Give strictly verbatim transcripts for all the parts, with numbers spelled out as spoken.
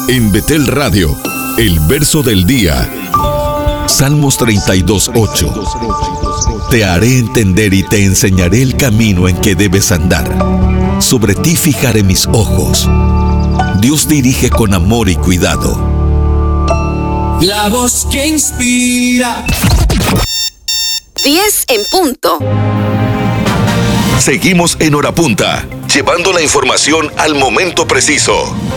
En Betel Radio, el verso del día. Salmos treinta y dos, ocho. Te haré entender y te enseñaré el camino en que debes andar. Sobre ti fijaré mis ojos. Dios dirige con amor y cuidado. La voz que inspira. diez en punto. Seguimos en Hora Punta, llevando la información al momento preciso.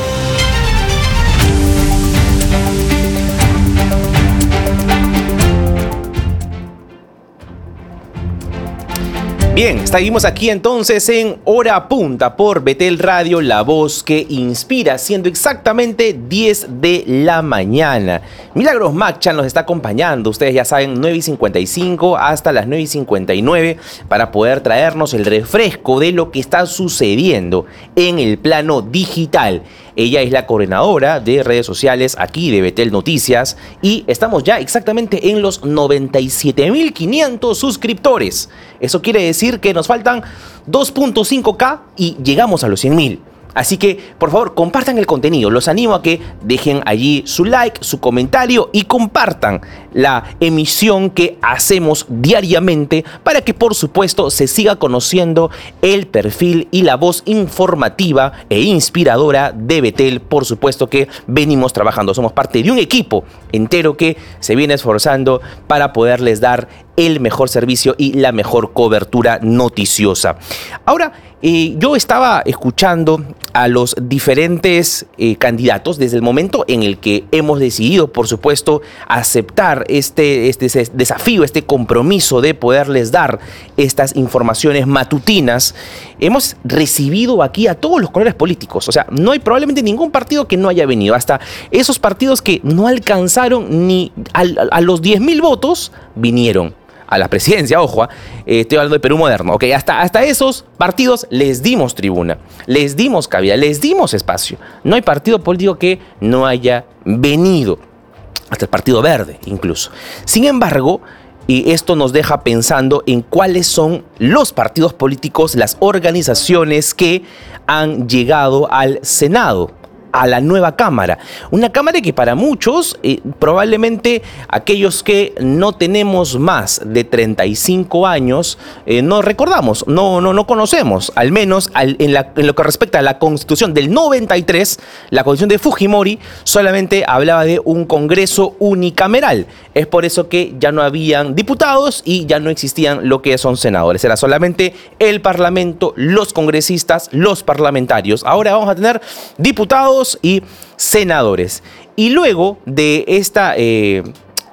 Bien, seguimos aquí entonces en Hora Punta por Betel Radio, la voz que inspira, siendo exactamente diez de la mañana. Milagros Machan nos está acompañando, ustedes ya saben, nueve y cincuenta y cinco hasta las nueve y cincuenta y nueve para poder traernos el refresco de lo que está sucediendo en el plano digital. Ella es la coordinadora de redes sociales aquí de Betel Noticias y estamos ya exactamente en los noventa y siete mil quinientos suscriptores. Eso quiere decir que nos faltan dos punto cinco K y llegamos a los cien mil. Así que, por favor, compartan el contenido. Los animo a que dejen allí su like, su comentario y compartan la emisión que hacemos diariamente para que, por supuesto, se siga conociendo el perfil y la voz informativa e inspiradora de Betel. Por supuesto que venimos trabajando. Somos parte de un equipo entero que se viene esforzando para poderles dar el mejor servicio y la mejor cobertura noticiosa. Ahora, eh, yo estaba escuchando a los diferentes eh, candidatos desde el momento en el que hemos decidido, por supuesto, aceptar este, este, este desafío, este compromiso de poderles dar estas informaciones matutinas. Hemos recibido aquí a todos los colores políticos. O sea, no hay probablemente ningún partido que no haya venido. Hasta esos partidos que no alcanzaron ni a, a los diez mil votos, vinieron a la presidencia, ojo, eh, estoy hablando de Perú Moderno, ok, hasta, hasta esos partidos les dimos tribuna, les dimos cabida, les dimos espacio. No hay partido político que no haya venido, hasta el Partido Verde incluso. Sin embargo, y esto nos deja pensando en cuáles son los partidos políticos, las organizaciones que han llegado al Senado, a la nueva Cámara. Una Cámara que para muchos, eh, probablemente aquellos que no tenemos más de treinta y cinco años, eh, no recordamos, no, no, no conocemos, al menos al, en, la, en lo que respecta a la Constitución del noventa y tres, la Constitución de Fujimori solamente hablaba de un Congreso unicameral. Es por eso que ya no habían diputados y ya no existían lo que son senadores. Era solamente el Parlamento, los congresistas, los parlamentarios. Ahora vamos a tener diputados y senadores. Y luego de esta eh,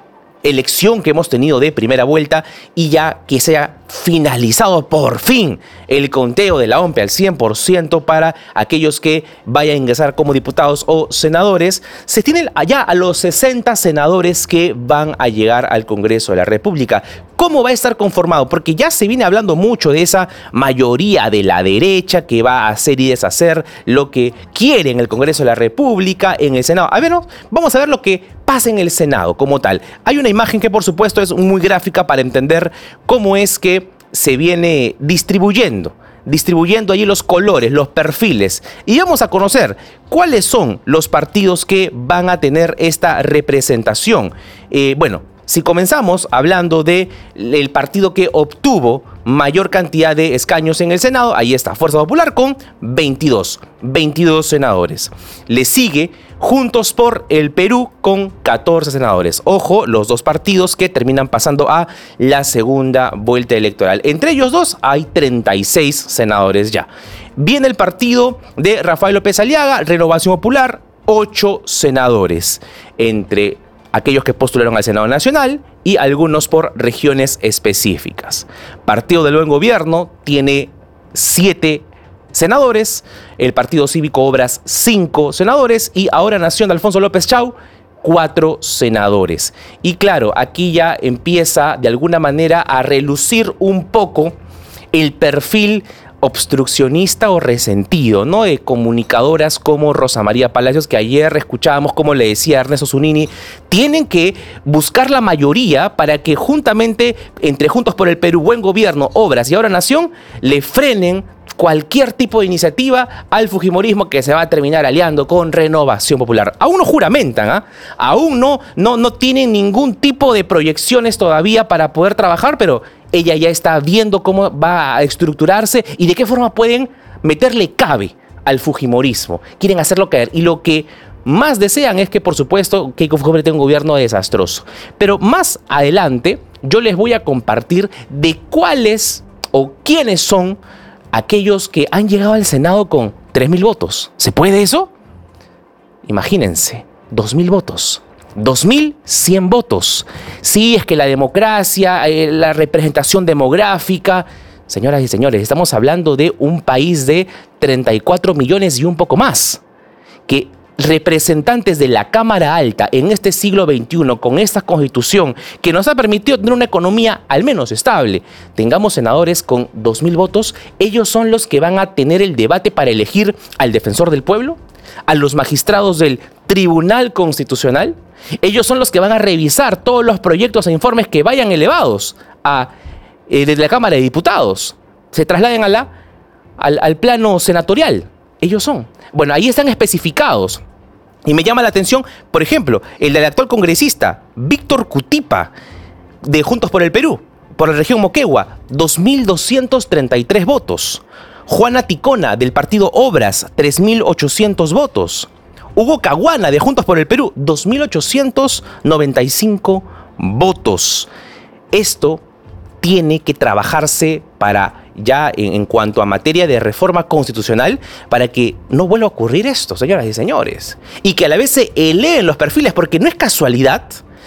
elección que hemos tenido de primera vuelta y ya que se ha finalizado por fin el conteo de la O M P E al cien por ciento para aquellos que vayan a ingresar como diputados o senadores, se tienen allá a los sesenta senadores que van a llegar al Congreso de la República. ¿Cómo va a estar conformado? Porque ya se viene hablando mucho de esa mayoría de la derecha que va a hacer y deshacer lo que quiere en el Congreso de la República, en el Senado. A ver, ¿no? Vamos a ver lo que pasa en el Senado como tal. Hay una imagen que por supuesto es muy gráfica para entender cómo es que se viene distribuyendo, distribuyendo allí los colores, los perfiles. Y vamos a conocer cuáles son los partidos que van a tener esta representación. Eh, bueno, si comenzamos hablando del partido que obtuvo mayor cantidad de escaños en el Senado, ahí está, Fuerza Popular con veintidós, veintidós senadores. Le sigue Juntos por el Perú con catorce senadores. Ojo, los dos partidos que terminan pasando a la segunda vuelta electoral. Entre ellos dos hay treinta y seis senadores ya. Viene el partido de Rafael López Aliaga, Renovación Popular, ocho senadores. Entre aquellos que postularon al Senado Nacional y algunos por regiones específicas. Partido del Buen Gobierno tiene siete senadores, el Partido Cívico Obras cinco senadores y Ahora Nación de Alfonso López Chau cuatro senadores. Y claro, aquí ya empieza de alguna manera a relucir un poco el perfil obstruccionista o resentido, ¿no? De comunicadoras como Rosa María Palacios, que ayer escuchábamos como le decía Ernesto Zunini, tienen que buscar la mayoría para que juntamente, entre Juntos por el Perú, Buen Gobierno, Obras y Ahora Nación, le frenen cualquier tipo de iniciativa al fujimorismo que se va a terminar aliando con Renovación Popular. Aún no juramentan, ¿ah? Aún no, no, no tienen ningún tipo de proyecciones todavía para poder trabajar, pero ella ya está viendo cómo va a estructurarse y de qué forma pueden meterle cabe al fujimorismo. Quieren hacerlo caer y lo que más desean es que, por supuesto, Keiko Fujimori tenga un gobierno desastroso. Pero más adelante yo les voy a compartir de cuáles o quiénes son aquellos que han llegado al Senado con tres mil votos. ¿Se puede eso? Imagínense, dos mil votos. dos mil cien votos. Sí, es que la democracia, eh, la representación demográfica. Señoras y señores, estamos hablando de un país de treinta y cuatro millones y un poco más. Que representantes de la Cámara Alta en este siglo veintiuno, con esta constitución que nos ha permitido tener una economía al menos estable, tengamos senadores con dos mil votos, ellos son los que van a tener el debate para elegir al defensor del pueblo, a los magistrados del Tribunal Constitucional. Ellos son los que van a revisar todos los proyectos e informes que vayan elevados a, eh, desde la Cámara de Diputados, se trasladen a la, al, al plano senatorial. Ellos son. Bueno, ahí están especificados. Y me llama la atención, por ejemplo, el del actual congresista Víctor Cutipa, de Juntos por el Perú, por la región Moquegua, dos mil doscientos treinta y tres votos. Juana Ticona, del partido Obras, tres mil ochocientos votos. Hugo Caguana, de Juntos por el Perú, dos mil ochocientos noventa y cinco votos. Esto tiene que trabajarse para ya en, en cuanto a materia de reforma constitucional, para que no vuelva a ocurrir esto, señoras y señores. Y que a la vez se eleven los perfiles, porque no es casualidad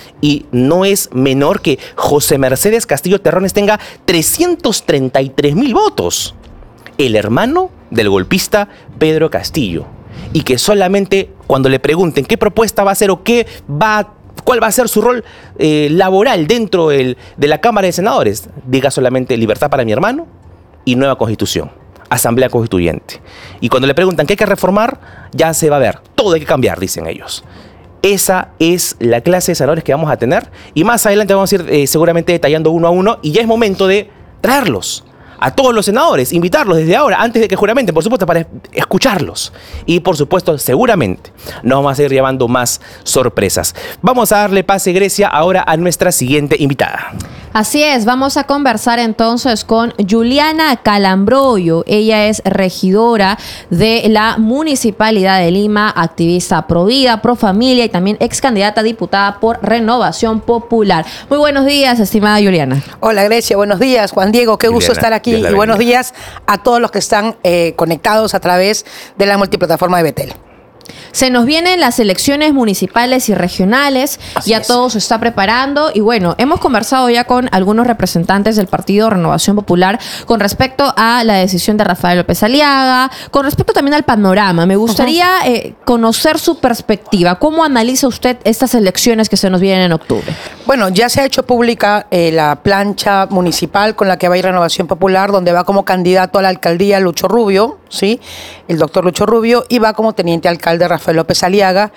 y no es menor que José Mercedes Castillo Terrones tenga trescientos treinta y tres mil votos. El hermano del golpista Pedro Castillo. Y que solamente cuando le pregunten qué propuesta va a hacer o qué va a cuál va a ser su rol eh, laboral dentro del, de la Cámara de Senadores, diga solamente libertad para mi hermano y nueva constitución, asamblea constituyente. Y cuando le preguntan qué hay que reformar, ya se va a ver, todo hay que cambiar, dicen ellos. Esa es la clase de senadores que vamos a tener y más adelante vamos a ir eh, seguramente detallando uno a uno y ya es momento de traerlos a todos los senadores, invitarlos desde ahora, antes de que juramenten, por supuesto, para escucharlos. Y por supuesto, seguramente nos vamos a seguir llevando más sorpresas. Vamos a darle pase, Grecia, ahora a nuestra siguiente invitada. Así es, vamos a conversar entonces con Juliana Calambroyo. Ella es regidora de la Municipalidad de Lima, activista pro vida, pro familia y también ex candidata a diputada por Renovación Popular. Muy buenos días, estimada Juliana. Hola, Grecia, buenos días. Juan Diego, qué gusto Juliana, estar aquí y buenos días a todos los que están eh, conectados a través de la multiplataforma de Betel. Se nos vienen las elecciones municipales y regionales, Así ya es. todo se está preparando y bueno, hemos conversado ya con algunos representantes del Partido Renovación Popular con respecto a la decisión de Rafael López Aliaga, con respecto también al panorama. Me gustaría uh-huh. eh, conocer su perspectiva. ¿Cómo analiza usted estas elecciones que se nos vienen en octubre? Bueno, ya se ha hecho pública eh, la plancha municipal con la que va a ir Renovación Popular, donde va como candidato a la alcaldía Lucho Rubio, ¿sí? El doctor Lucho Rubio, y va como teniente alcalde Rafael López Aliaga.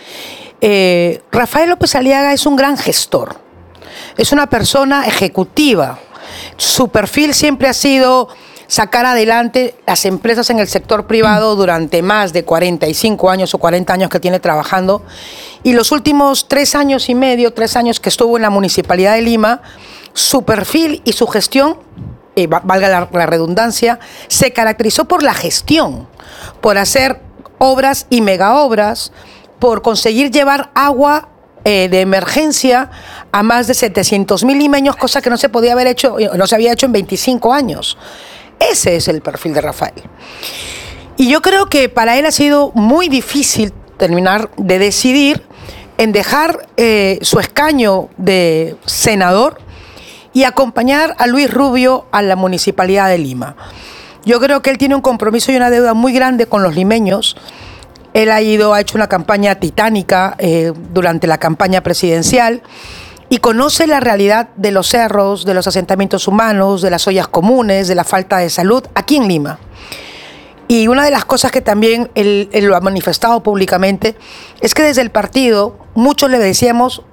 Eh, Rafael López Aliaga es un gran gestor, es una persona ejecutiva. Su perfil siempre ha sido sacar adelante las empresas en el sector privado durante más de cuarenta y cinco años o cuarenta años que tiene trabajando, y los últimos tres años y medio, tres años que estuvo en la Municipalidad de Lima, su perfil y su gestión, eh, valga la, la redundancia, se caracterizó por la gestión, por hacer obras y megaobras, por conseguir llevar agua eh, de emergencia a más de setecientos mil limeños, cosa que no se podía haber hecho, no se había hecho en veinticinco años. Ese es el perfil de Rafael. Y yo creo que para él ha sido muy difícil terminar de decidir en dejar eh, su escaño de senador y acompañar a Luis Rubio a la Municipalidad de Lima. Yo creo que él tiene un compromiso y una deuda muy grande con los limeños. Él ha ido, ha hecho una campaña titánica eh, durante la campaña presidencial y conoce la realidad de los cerros, de los asentamientos humanos, de las ollas comunes, de la falta de salud aquí en Lima. Y una de las cosas que también él, él lo ha manifestado públicamente es que desde el partido muchos le decíamos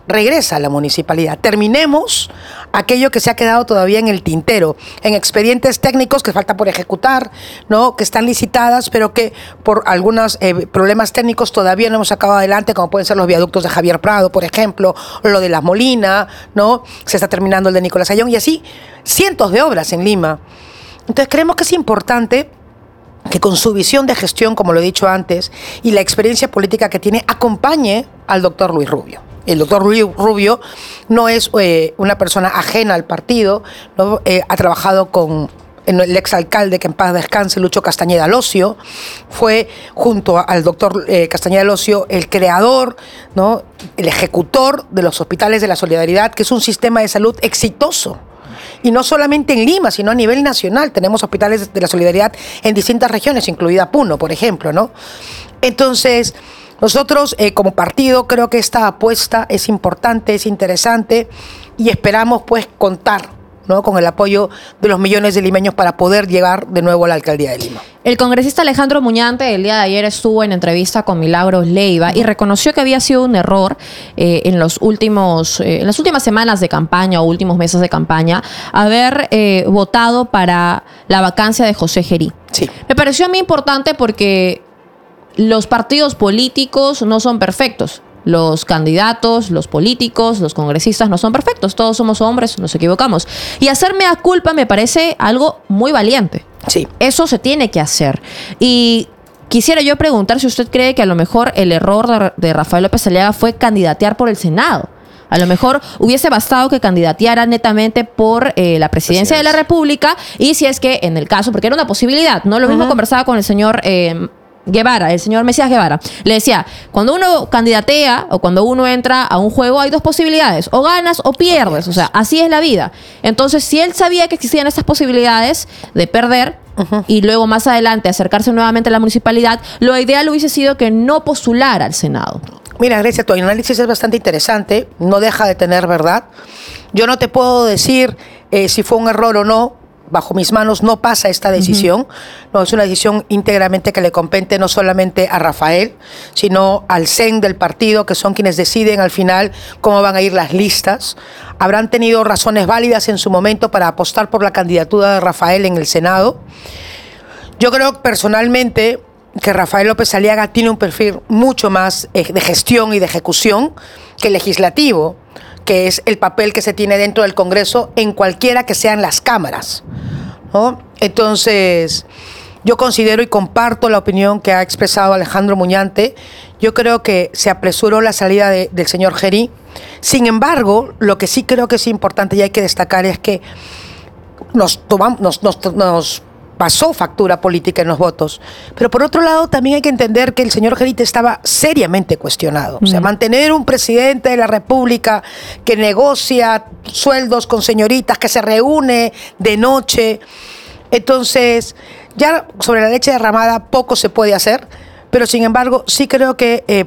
regresa a la municipalidad. Terminemos aquello que se ha quedado todavía en el tintero, en expedientes técnicos que falta por ejecutar, ¿no? Que están licitadas, pero que por algunos eh, problemas técnicos todavía no hemos sacado adelante, como pueden ser los viaductos de Javier Prado, por ejemplo, o lo de Las Molina, ¿no? Se está terminando el de Nicolás Ayllón, y así cientos de obras en Lima. Entonces creemos que es importante que con su visión de gestión, como lo he dicho antes, y la experiencia política que tiene, acompañe al doctor Luis Rubio. El doctor Luis Rubio no es eh, una persona ajena al partido, ¿no? Eh, ha trabajado con el exalcalde, que en paz descanse, Lucho Castañeda Locio, fue junto al doctor eh, Castañeda Locio el creador, ¿no? El ejecutor de los hospitales de la Solidaridad, que es un sistema de salud exitoso. Y no solamente en Lima, sino a nivel nacional. Tenemos hospitales de la Solidaridad en distintas regiones, incluida Puno, por ejemplo, ¿no? Entonces, nosotros eh, como partido creo que esta apuesta es importante, es interesante, y esperamos pues contar, ¿no? con el apoyo de los millones de limeños para poder llegar de nuevo a la alcaldía de Lima. El congresista Alejandro Muñante el día de ayer estuvo en entrevista con Milagros Leiva y reconoció que había sido un error eh, en los últimos, eh, en las últimas semanas de campaña o últimos meses de campaña haber eh, votado para la vacancia de José Gerí. Sí. Me pareció a mí importante porque los partidos políticos no son perfectos. Los candidatos, los políticos, los congresistas no son perfectos. Todos somos hombres, nos equivocamos. Y hacerme a culpa me parece algo muy valiente. Sí. Eso se tiene que hacer. Y quisiera yo preguntar si usted cree que a lo mejor el error de, de Rafael López Aliaga fue candidatear por el Senado. A lo mejor hubiese bastado que candidateara netamente por eh, la presidencia de la República, y si es que en el caso, porque era una posibilidad, ¿no? Lo mismo uh-huh. conversaba con el señor Eh, Guevara, el señor Mesías Guevara, le decía, cuando uno candidatea o cuando uno entra a un juego hay dos posibilidades, o ganas o pierdes, o sea, así es la vida. Entonces, si él sabía que existían estas posibilidades de perder uh-huh. y luego más adelante acercarse nuevamente a la municipalidad, lo ideal hubiese sido que no postulara al Senado. Mira, Grecia, tu análisis es bastante interesante, no deja de tener verdad. Yo no te puedo decir eh, si fue un error o no. Bajo mis manos no pasa esta decisión. Uh-huh. No, es una decisión íntegramente que le compete no solamente a Rafael, sino al C E N del partido, que son quienes deciden al final cómo van a ir las listas. Habrán tenido razones válidas en su momento para apostar por la candidatura de Rafael en el Senado. Yo creo personalmente que Rafael López Aliaga tiene un perfil mucho más de gestión y de ejecución que legislativo, que es el papel que se tiene dentro del Congreso en cualquiera que sean las cámaras, ¿no? Entonces, yo considero y comparto la opinión que ha expresado Alejandro Muñante. Yo creo que se apresuró la salida de, del señor Gerí. Sin embargo, lo que sí creo que es importante y hay que destacar es que nos tomamos, nos, nos, nos pasó factura política en los votos. Pero por otro lado, también hay que entender que el señor Gerí estaba seriamente cuestionado. Mm. O sea, mantener un presidente de la República que negocia sueldos con señoritas, que se reúne de noche. Entonces, ya sobre la leche derramada poco se puede hacer, pero sin embargo, sí creo que eh,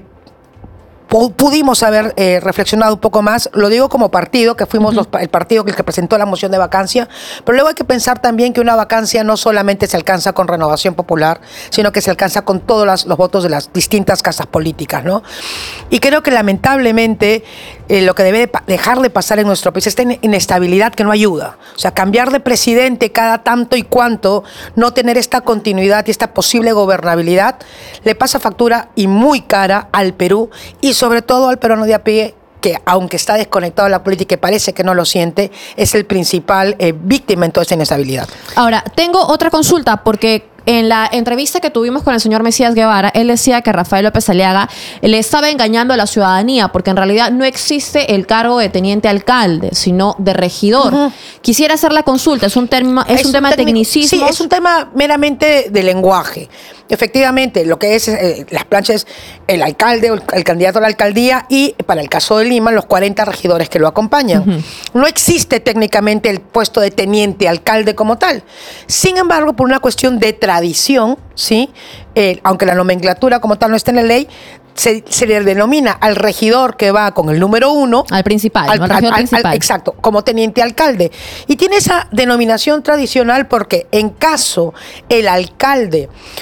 pudimos haber eh, reflexionado un poco más. Lo digo como partido, que fuimos uh-huh. los, el partido que presentó la moción de vacancia, pero luego hay que pensar también que una vacancia no solamente se alcanza con Renovación Popular, sino que se alcanza con todos las, los votos de las distintas casas políticas, ¿no? Y creo que lamentablemente eh, lo que debe de dejar de pasar en nuestro país es esta inestabilidad que no ayuda. O sea, cambiar de presidente cada tanto y cuanto, no tener esta continuidad y esta posible gobernabilidad, le pasa factura y muy cara al Perú y sobre todo al peruano de a pie, que aunque está desconectado de la política y parece que no lo siente, es el principal eh, víctima en toda esta inestabilidad. Ahora, tengo otra consulta, porque en la entrevista que tuvimos con el señor Mesías Guevara, él decía que Rafael López Aliaga le estaba engañando a la ciudadanía, porque en realidad no existe el cargo de teniente alcalde, sino de regidor. Uh-huh. Quisiera hacer la consulta, es un, termo, es es un, un tema de tecnicismo. Sí, es un tema meramente de lenguaje. Efectivamente, lo que es eh, las planchas, el alcalde, el, el candidato a la alcaldía y, para el caso de Lima, los cuarenta regidores que lo acompañan. Uh-huh. No existe técnicamente el puesto de teniente alcalde como tal. Sin embargo, por una cuestión de tradición, ¿sí? Eh, aunque la nomenclatura como tal no está en la ley, se, se le denomina al regidor que va con el número uno. Al principal, al, al, al, principal. Al, exacto, como teniente alcalde. Y tiene esa denominación tradicional porque en caso el alcalde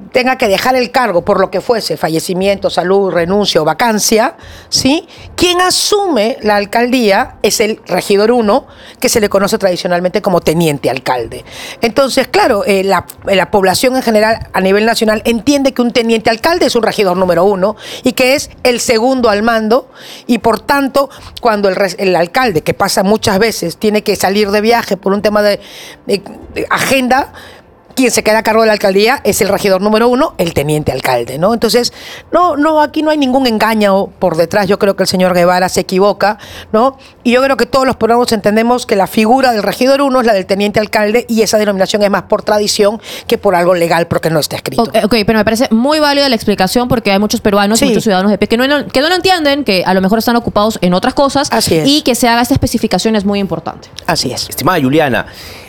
tenga que dejar el cargo por lo que fuese, fallecimiento, salud, renuncia o vacancia, ¿sí? Quien asume la alcaldía es el regidor uno, que se le conoce tradicionalmente como teniente alcalde. Entonces, claro, eh, la, la población en general a nivel nacional entiende que un teniente alcalde es un regidor número uno y que es el segundo al mando, y por tanto, cuando el, el alcalde, que pasa muchas veces, tiene que salir de viaje por un tema de, de, de agenda, quien se queda a cargo de la alcaldía es el regidor número uno, el teniente alcalde, ¿no? Entonces, no, no, aquí no hay ningún engaño por detrás. Yo creo que el señor Guevara se equivoca, ¿no? Y yo creo que todos los peruanos entendemos que la figura del regidor uno es la del teniente alcalde, y esa denominación es más por tradición que por algo legal, porque no está escrito. Ok, okay, pero me parece muy válida la explicación, porque hay muchos peruanos Sí. y muchos ciudadanos de pie que no, que no lo entienden, que a lo mejor están ocupados en otras cosas. Así es. Y que se haga esta especificación es muy importante. Así es. Estimada Juliana,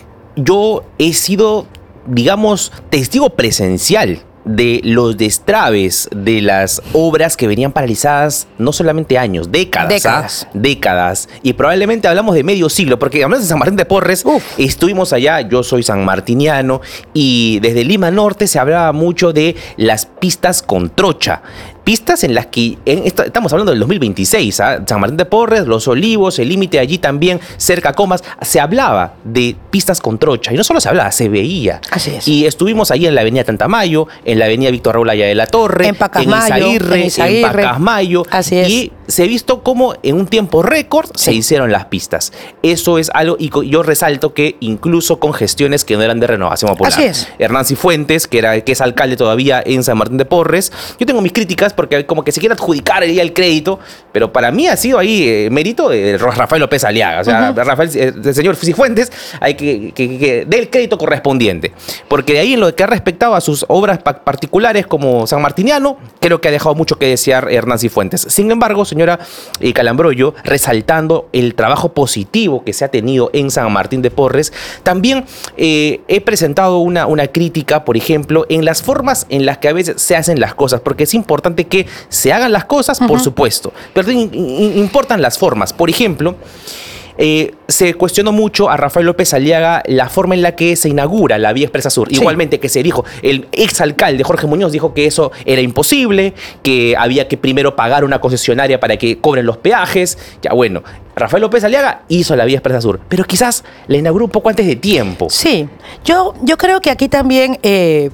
yo he sido, digamos, testigo presencial de los destraves de las obras que venían paralizadas no solamente años, décadas. Décadas. ¿ah? Décadas. Y probablemente hablamos de medio siglo, porque hablamos de San Martín de Porres, Uf. estuvimos allá, yo soy sanmartiniano, y desde Lima Norte se hablaba mucho de las pistas con trocha. Pistas en las que, en esto, estamos hablando del dos mil veintiséis, ¿ah? San Martín de Porres, Los Olivos, el límite allí también, cerca a Comas, se hablaba de pistas con trocha. Y no solo se hablaba, se veía. Así es. Y estuvimos ahí en la avenida Tantamayo, en la avenida Víctor Raúl Aya de la Torre, En Pacasmayo, en Izaguirre, en Izaguirre. en Pacasmayo. Así es. Y se ha visto cómo en un tiempo récord se Sí. hicieron las pistas. Eso es algo, y co- yo resalto que incluso con gestiones que no eran de Renovación Popular. Así es. Hernán Cifuentes, que, era, que es alcalde todavía en San Martín de Porres. Yo tengo mis críticas porque como que se quiere adjudicar ahí el crédito, pero para mí ha sido ahí eh, mérito de Rafael López Aliaga. O sea, uh-huh. Rafael, eh, el señor Cifuentes, hay que, que, que dé el crédito correspondiente. Porque de ahí en lo que ha respectado a sus obras pa- particulares como San Martiniano, creo que ha dejado mucho que desear Hernán Cifuentes. Sin embargo, señora eh, Calambroyo, resaltando el trabajo positivo que se ha tenido en San Martín de Porres, también eh, he presentado una, una crítica, por ejemplo, en las formas en las que a veces se hacen las cosas, porque es importante que se hagan las cosas, uh-huh. por supuesto, pero in, in, importan las formas. Por ejemplo, Eh, se cuestionó mucho a Rafael López Aliaga la forma en la que se inaugura la Vía Expresa Sur. Sí. Igualmente que se dijo, el exalcalde Jorge Muñoz dijo que eso era imposible, que había que primero pagar una concesionaria para que cobren los peajes. Ya bueno, Rafael López Aliaga hizo la Vía Expresa Sur, pero quizás la inauguró un poco antes de tiempo. Sí, yo, yo creo que aquí también... Eh,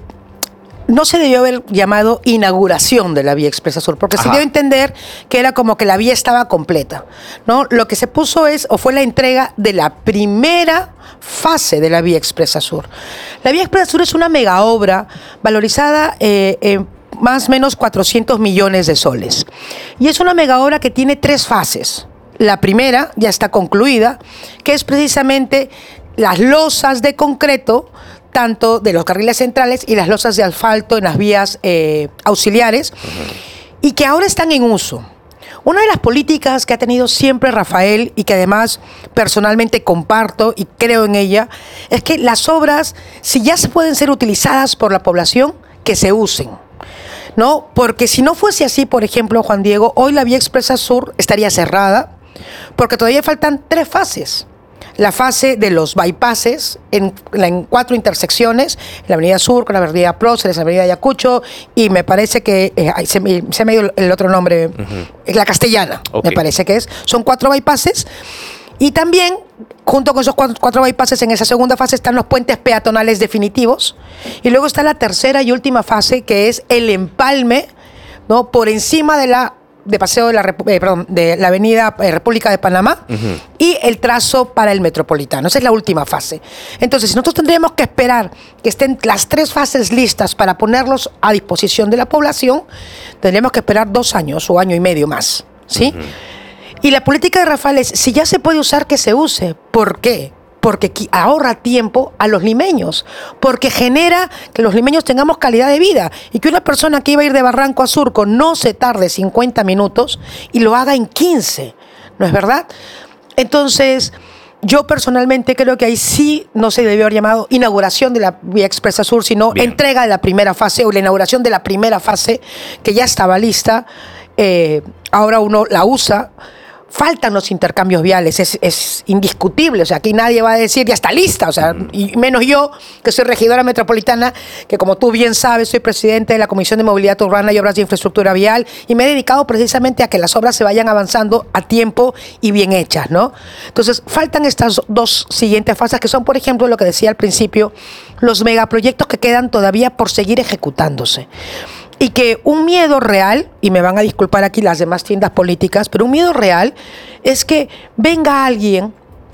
no se debió haber llamado inauguración de la Vía Expresa Sur, porque Ajá. se dio a entender que era como que la vía estaba completa, ¿no? Lo que se puso es, o fue la entrega de la primera fase de la Vía Expresa Sur. La Vía Expresa Sur es una mega obra valorizada eh, en más o menos cuatrocientos millones de soles. Y es una mega obra que tiene tres fases. La primera ya está concluida, que es precisamente las losas de concreto, tanto de los carriles centrales y las losas de asfalto en las vías eh, auxiliares, uh-huh. y que ahora están en uso. Una de las políticas que ha tenido siempre Rafael, y que además personalmente comparto y creo en ella, es que las obras, si ya se pueden ser utilizadas por la población, que se usen, ¿no? Porque si no fuese así, por ejemplo, Juan Diego, hoy la Vía Expresa Sur estaría cerrada, porque todavía faltan tres fases. La fase de los bypasses en, en cuatro intersecciones, en la avenida Sur, con la avenida Próceres, la avenida Ayacucho, y me parece que, eh, se, me, se me dio el otro nombre, uh-huh. la Castellana, okay. me parece que es. Son cuatro bypasses, y también, junto con esos cuatro, cuatro bypasses, en esa segunda fase están los puentes peatonales definitivos, y luego está la tercera y última fase, que es el empalme, ¿no?, por encima de la de paseo de la, eh, perdón, de la avenida eh, República de Panamá, uh-huh. y el trazo para el metropolitano. Esa es la última fase. Entonces, si nosotros tendríamos que esperar que estén las tres fases listas para ponerlos a disposición de la población, tendríamos que esperar dos años o año y medio más, ¿sí? Uh-huh. Y la política de Rafael es, si ya se puede usar, que se use. ¿Por qué? Porque ahorra tiempo a los limeños, porque genera que los limeños tengamos calidad de vida, y que una persona que iba a ir de Barranco a Surco no se tarde cincuenta minutos y lo haga en quince, ¿no es verdad? Entonces, yo personalmente creo que ahí sí no se debió haber llamado inauguración de la Vía Expresa Sur, sino Bien. entrega de la primera fase, o la inauguración de la primera fase, que ya estaba lista. Eh, ahora uno la usa faltan los intercambios viales, es, es indiscutible, o sea, aquí nadie va a decir ya está lista, o sea, y menos yo, que soy regidora metropolitana, que como tú bien sabes, soy presidente de la Comisión de Movilidad Urbana y Obras de Infraestructura Vial, y me he dedicado precisamente a que las obras se vayan avanzando a tiempo y bien hechas, ¿no? Entonces, faltan estas dos siguientes fases, que son, por ejemplo, lo que decía al principio, los megaproyectos que quedan todavía por seguir ejecutándose. Y que un miedo real, y me van a disculpar aquí las demás tiendas políticas, pero un miedo real es que venga alguien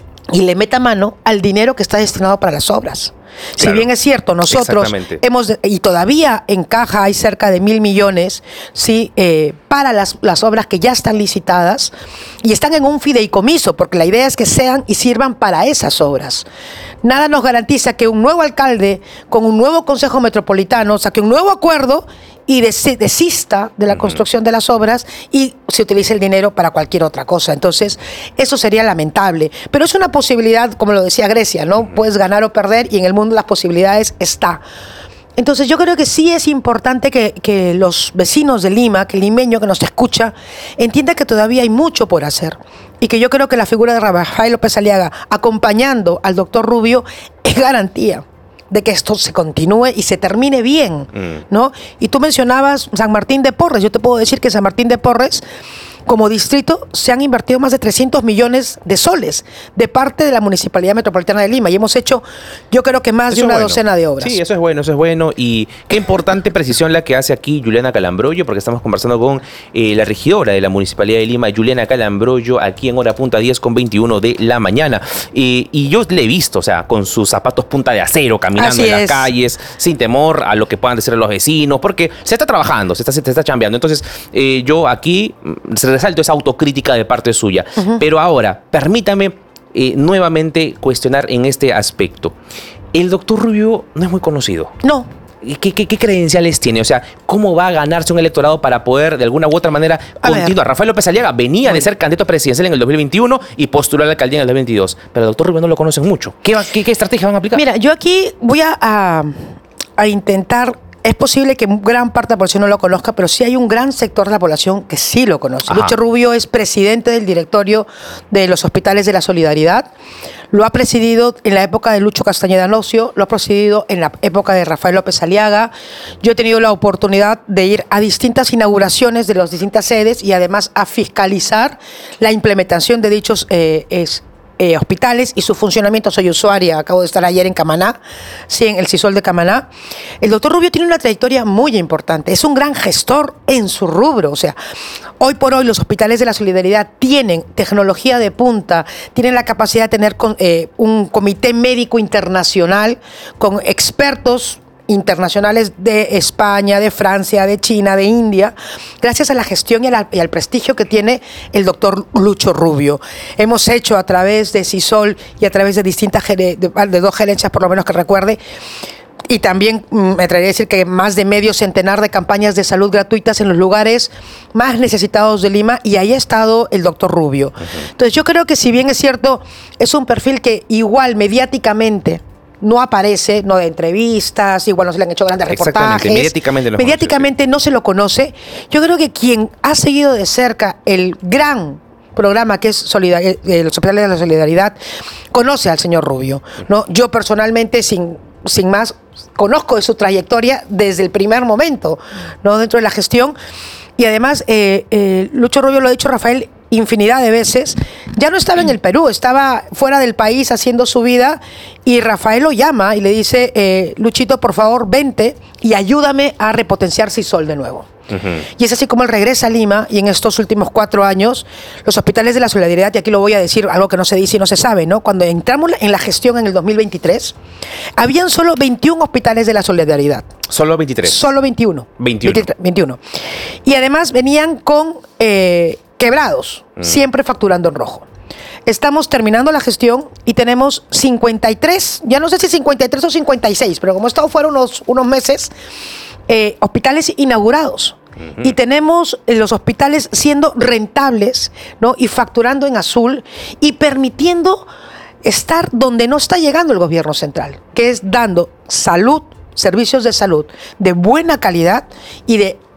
y le meta mano al dinero que está destinado para las obras. Claro. Si bien es cierto, nosotros hemos, y todavía en caja hay cerca de mil millones, ¿sí? eh, para las, las obras que ya están licitadas y están en un fideicomiso, porque la idea es que sean y sirvan para esas obras. Nada nos garantiza que un nuevo alcalde con un nuevo consejo metropolitano saque un nuevo acuerdo y des- desista de la construcción de las obras y se utilice el dinero para cualquier otra cosa. Entonces, eso sería lamentable. Pero es una posibilidad, como lo decía Grecia, ¿no? Puedes ganar o perder y en el mundo las posibilidades está. Entonces, yo creo que sí es importante que, que los vecinos de Lima, que el limeño que nos escucha, entienda que todavía hay mucho por hacer. Y que yo creo que la figura de Rafael López Aliaga, acompañando al doctor Rubio, es garantía de que esto se continúe y se termine bien, ¿no? Y tú mencionabas San Martín de Porres. Yo te puedo decir que San Martín de Porres, como distrito, se han invertido más de trescientos millones de soles de parte de la Municipalidad Metropolitana de Lima y hemos hecho, yo creo que más Eso de una es bueno. docena de obras. Sí, eso es bueno, eso es bueno. Y qué importante precisión la que hace aquí Juliana Calambroyo, porque estamos conversando con eh, la regidora de la Municipalidad de Lima, Juliana Calambroyo, aquí en hora punta diez con veintiuno de la mañana. Eh, y yo le he visto, o sea, con sus zapatos punta de acero, caminando Así en las es. calles, sin temor a lo que puedan decir los vecinos, porque se está trabajando, se está, se está chambeando. Entonces, eh, yo aquí mm, se resalto esa autocrítica de parte suya. Uh-huh. Pero ahora, permítame eh, nuevamente cuestionar en este aspecto. El doctor Rubio no es muy conocido. No. ¿Qué, qué, ¿Qué credenciales tiene? O sea, ¿cómo va a ganarse un electorado para poder, de alguna u otra manera, a continuar? Ver. Rafael López Aliaga venía Muy de ser candidato presidencial en el dos mil veintiuno y postuló a la alcaldía en el dos mil veintidós. Pero el doctor Rubio no lo conocen mucho. ¿Qué, qué, qué estrategia van a aplicar? Mira, yo aquí voy a, a, a intentar... Es posible que gran parte de la población no lo conozca, pero sí hay un gran sector de la población que sí lo conoce. Ajá. Lucho Rubio es presidente del directorio de los Hospitales de la Solidaridad. Lo ha presidido en la época de Lucho Castañeda Nocio, lo ha presidido en la época de Rafael López Aliaga. Yo he tenido la oportunidad de ir a distintas inauguraciones de las distintas sedes y además a fiscalizar la implementación de dichos eh, es, Eh, hospitales y su funcionamiento. Soy usuaria, acabo de estar ayer en Camaná, sí, en el CISOL de Camaná. El doctor Rubio tiene una trayectoria muy importante, es un gran gestor en su rubro, o sea, hoy por hoy los hospitales de la Solidaridad tienen tecnología de punta, tienen la capacidad de tener con, eh, un comité médico internacional con expertos internacionales de España, de Francia, de China, de India, gracias a la gestión y, a la, y al prestigio que tiene el doctor Lucho Rubio. Hemos hecho a través de CISOL y a través de distintas, de, de dos gerencias por lo menos que recuerde, y también me atrevería a decir que más de medio centenar de campañas de salud gratuitas en los lugares más necesitados de Lima, y ahí ha estado el doctor Rubio. Uh-huh. Entonces yo creo que si bien es cierto, es un perfil que igual mediáticamente no aparece, no de entrevistas, igual no se le han hecho grandes reportajes. Mediáticamente, no, mediáticamente no se lo conoce. Yo creo que quien ha seguido de cerca el gran programa que es Solidar- eh, los Hospitales de la Solidaridad, conoce al señor Rubio, ¿no? Yo personalmente, sin, sin más, conozco de su trayectoria desde el primer momento, ¿no? Dentro de la gestión. Y además, eh, eh, Lucho Rubio, lo ha dicho Rafael infinidad de veces, ya no estaba en el Perú, estaba fuera del país haciendo su vida, y Rafael lo llama y le dice, eh, Luchito, por favor, vente y ayúdame a repotenciar CISOL de nuevo. Uh-huh. Y es así como él regresa a Lima, y en estos últimos cuatro años, los Hospitales de la Solidaridad, y aquí lo voy a decir, algo que no se dice y no se sabe, ¿no? Cuando entramos en la gestión en el dos mil veintitrés, habían solo veintiún Hospitales de la Solidaridad. Solo veintitrés. Solo veintiuno. veintiuno. veintitrés, veintiuno. Y además venían con eh, quebrados, mm. siempre facturando en rojo. Estamos terminando la gestión y tenemos cincuenta y tres, ya no sé si cincuenta y tres o cincuenta y seis, pero como he estado fuera unos, unos meses, eh, hospitales inaugurados. Uh-huh. Y tenemos eh, los hospitales siendo rentables, ¿no? Y facturando en azul y permitiendo estar donde no está llegando el gobierno central, que es dando salud, servicios de salud de buena calidad y de